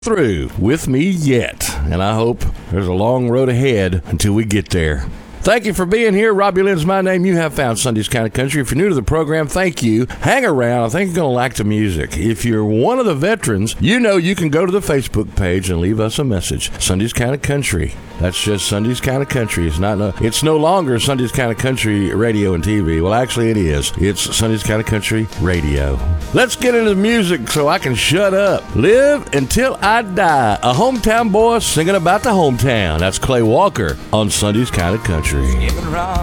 through with me yet, and I hope there's a long road ahead until we get there. Thank you for being here. Robbie Lynn's my name. You have found Sunday's Kind of Country. If you're new to the program, thank you. Hang around. I think you're going to like the music. If you're one of the veterans, you know you can go to the Facebook page and leave us a message. Sunday's Kind of Country. That's just Sunday's Kind of Country. It's no longer Sunday's Kind of Country radio and TV. Well, actually, it is. It's Sunday's Kind of Country radio. Let's get into the music so I can shut up. Live Until I Die. A hometown boy singing about the hometown. That's Clay Walker on Sunday's Kind of Country.